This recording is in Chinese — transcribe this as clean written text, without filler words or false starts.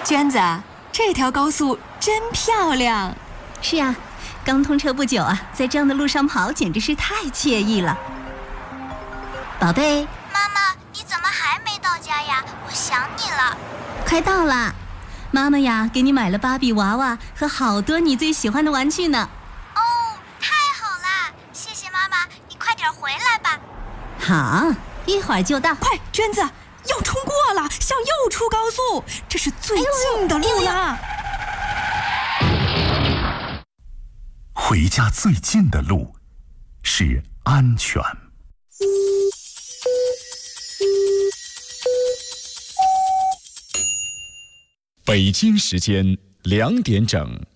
娟子，这条高速真漂亮。 是啊，刚通车不久啊，在这样的路上跑简直是太惬意了。宝贝， 妈妈，你怎么还没到家呀？我想你了。 快到了，妈妈呀，给你买了芭比娃娃和好多你最喜欢的玩具呢。 哦，太好啦！谢谢妈妈，你快点回来吧。 好，一会儿就到。 快，娟子，要冲过了，向右出高速，这是最近的路啦。 回家最近的路是安全。 北京时间2点整。